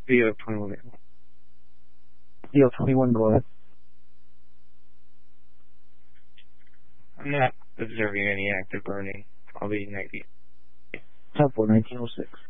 VO21. VO21, go ahead. I'm not observing any active burning. I'll be negative. 10-4, 1906.